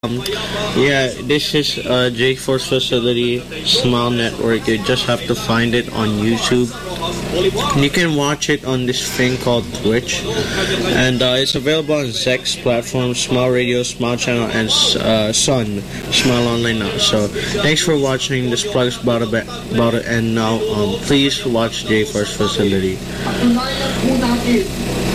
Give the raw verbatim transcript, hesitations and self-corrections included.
Um, yeah, this is uh, J Force Facility Smile Network. You just have to find it on YouTube. You can watch it on this thing called Twitch, and uh, it's available on Zex platforms, Smile Radio, Smile Channel, and uh, Sun Smile Online now. So thanks for watching. This plug is about to, about to end now. Um, please watch J Force Facility.